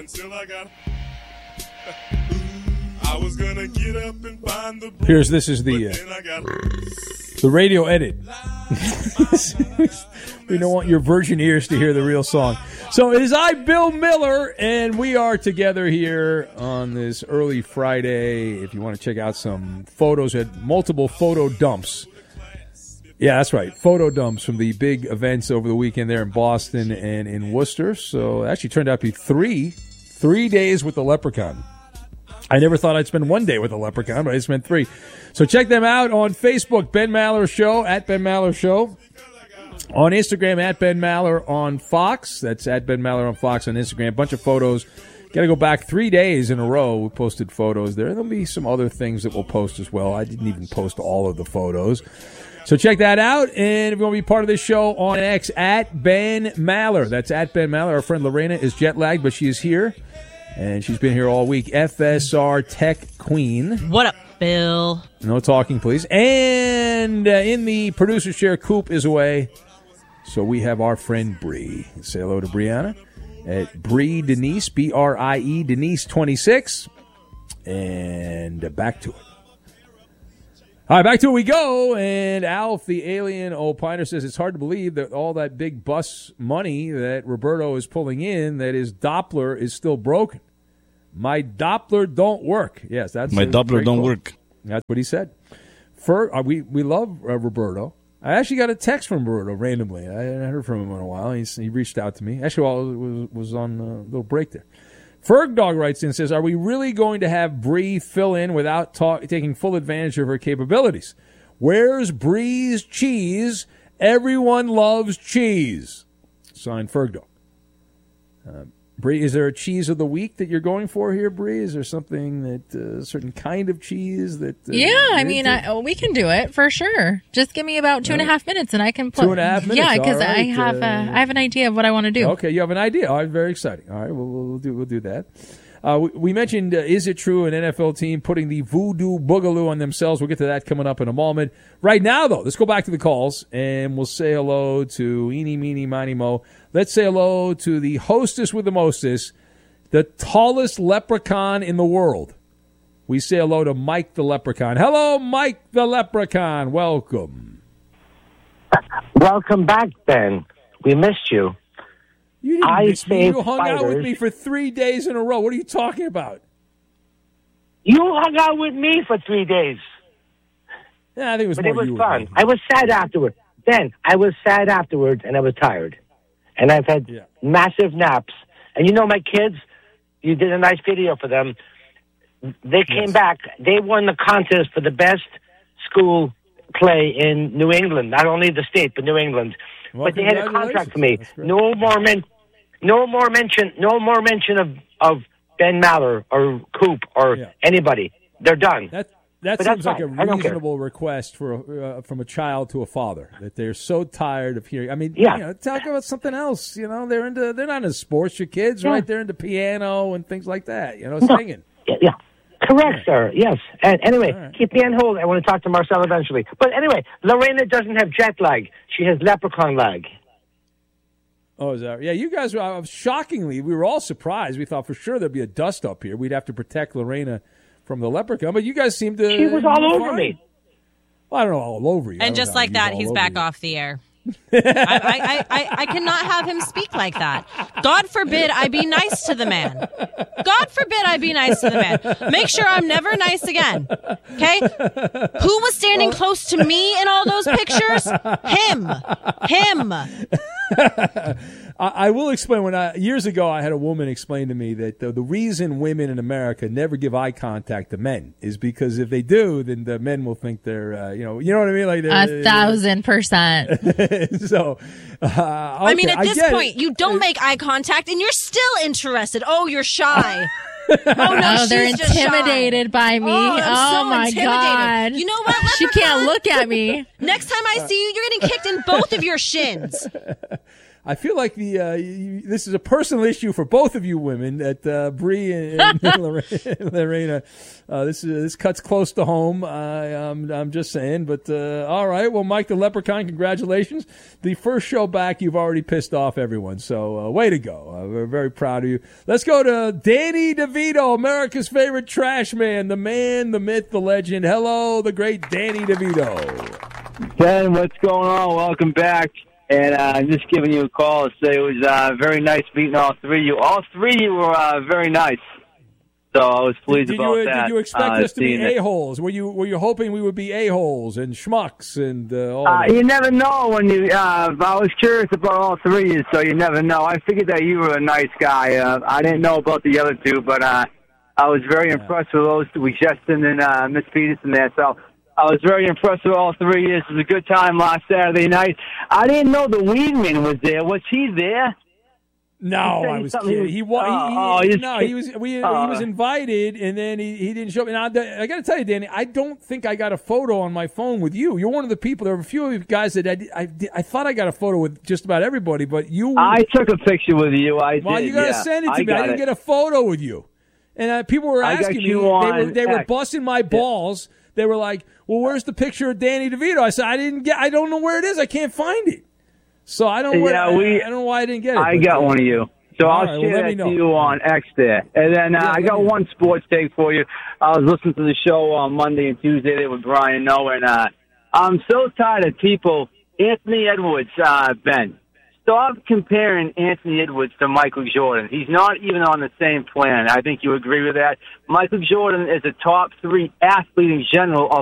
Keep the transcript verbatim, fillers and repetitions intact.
until I got. I was gonna get up and find the. Here's this is the uh, got... the radio edit. We don't want your virgin ears to hear the real song. So it is I, Bill Miller, and we are together here on this early Friday. If you want to check out some photos, we had multiple photo dumps. Yeah, that's right. Photo dumps from the big events over the weekend there in Boston and in Worcester. So it actually turned out to be three, three days with the Leprechaun. I never thought I'd spend one day with a Leprechaun, but I spent three. So check them out on Facebook, Ben Maller Show, at Ben Maller Show. On Instagram, at Ben Maller on Fox. That's at Ben Maller on Fox on Instagram. A bunch of photos. Got to go back three days in a row. We posted photos there. There'll be some other things that we'll post as well. I didn't even post all of the photos. So check that out. And if you want to be part of this show on X, at Ben Maller. That's at Ben Maller. Our friend Lorena is jet lagged, but she is here. And she's been here all week. F S R Tech Queen. What up, Bill? No talking, please. And uh, in the producer's chair, Coop is away. So we have our friend Bree. Say hello to Brianna at Bree Denise, B R I E Denise twenty-six. And uh, back to it. All right, back to it we go. And Alf, the alien opiner, says it's hard to believe that all that big bus money that Roberto is pulling in, that his Doppler is still broken. My Doppler don't work. Yes, that's my Doppler don't quote. work. That's what he said. For uh, we we love uh, Roberto. I actually got a text from Roberto randomly. I hadn't heard from him in a while. He's, he reached out to me. Actually, while I was, was on a little break there. Ferg Dog writes in and says, are we really going to have Bree fill in without ta- taking full advantage of her capabilities? Where's Bree's cheese? Everyone loves cheese. Signed, Ferg Dog. Uh, Bree, is there a cheese of the week that you're going for here, Bree? Is there something that a uh, certain kind of cheese that? Uh, yeah, I mean, I, we can do it for sure. Just give me about two and a half minutes, and I can put two and a half minutes. Yeah, because right. I have uh, a, I have an idea of what I want to do. Okay, you have an idea. All right, very exciting. All right, we'll, we'll do we'll do that. Uh, we, we mentioned, uh, is it true an N F L team putting the voodoo boogaloo on themselves? We'll get to that coming up in a moment. Right now, though, let's go back to the calls, and we'll say hello to Eeny, Meeny, Miny, Mo. Let's say hello to the hostess with the mostest, the tallest leprechaun in the world. We say hello to Mike the Leprechaun. Hello, Mike the Leprechaun. Welcome. Welcome back, Ben. We missed you. You didn't I miss me. You hung spiders. out with me for three days in a row. What are you talking about? You hung out with me for three days. Yeah, I think it was but more it was you fun. I was sad afterward. Ben, I was sad afterwards, and I was tired. And I've had yeah. massive naps. And you know my kids, you did a nice video for them. They came yes. back. They won the contest for the best school play in New England. Not only the state, but New England. Well, but they had a contract for me. No more men, no more mention, no more mention of, of Ben Maller or Coop or yeah. anybody. They're done. That that but seems like fine. a reasonable request for a, uh, from a child to a father, that they're so tired of hearing. I mean, yeah. you know, talk about something else. You know, they're into they're not into sports. Your kids, yeah. right? They're into piano and things like that. You know, no. singing. Yeah. yeah. Correct, sir. Yes. And anyway, right. keep me on hold. I want to talk to Marcel eventually. But anyway, Lorena doesn't have jet lag. She has leprechaun lag. Oh, is that? Yeah, you guys were uh, shockingly. We were all surprised. We thought for sure there'd be a dust up here. We'd have to protect Lorena from the leprechaun, but you guys seemed to. She was all over fine. me. Well, I don't know, all over you. And just like that, he's back you. off the air. I, I, I, I cannot have him speak like that. God forbid I be nice to the man. God forbid I be nice to the man. Make sure I'm never nice again. Okay? Who was standing close to me in all those pictures? Him. Him. I, I will explain. When I, years ago, I had a woman explain to me that the, the reason women in America never give eye contact to men is because if they do, then the men will think they're, uh, you know, you know what I mean? Like a thousand percent. so, uh, okay, I mean, at this point, it. you don't make eye contact, and you're still interested. Oh, you're shy. Oh, no, oh, she's they're just intimidated shy. by me. Oh, I'm oh so my intimidated. God. You know what, She Leprechaun? can't look at me. Next time I see you, you're getting kicked in both of your shins. I feel like the uh, you, this is a personal issue for both of you women. That uh, Bree and, and Lorena, uh, this is this cuts close to home. I, I'm I'm just saying, but uh, all right. Well, Mike the Leprechaun, congratulations. The first show back, you've already pissed off everyone. So uh, way to go. Uh, we're very proud of you. Let's go to Danny DeVito, America's favorite trash man, the man, the myth, the legend. Hello, the great Danny DeVito. Ben, what's going on? Welcome back. And uh, I'm just giving you a call to say it was uh, very nice meeting all three of you. All three of you were uh, very nice. So I was pleased did about you, that. Did you expect uh, us to be a-holes? Were you were you hoping we would be a-holes and schmucks and uh, all uh, that? You never know when you, uh, I was curious about all three of you, so you never know. I figured that you were a nice guy. Uh, I didn't know about the other two, but uh, I was very yeah. impressed with those two, with Justin and uh, Miss Peterson there. So I was very impressed with all three of you. It was a good time last Saturday night. I didn't know the Weedman was there. Was he there? No, I was kidding. He was. Oh, he, he, oh, no, he was. We, uh, he was invited, and then he, he didn't show up. And I, I got to tell you, Danny, I don't think I got a photo on my phone with you. You're one of the people. There were a few of you guys that I, I, I thought I got a photo with just about everybody, but you. I took a picture with you. I well, did. you got to yeah, send it to I me. I didn't it. get a photo with you, and uh, people were asking me. They were they were busting my balls. They were like, "Well, where's the picture of Danny DeVito?" I said, "I didn't get. I don't know where it is. I can't find it." So I don't. Yeah, where, we. I, I don't know why I didn't get it. I but, got uh, one of you. So I'll right, share well, that to you on X there. And then uh, yeah, I got one sports take for you. I was listening to the show on Monday and Tuesday there with Brian Noah, and uh, I'm so tired of people. Anthony Edwards, uh, Ben, stop comparing Anthony Edwards to Michael Jordan. He's not even on the same plan. I think you agree with that. Michael Jordan is a top three athlete in general of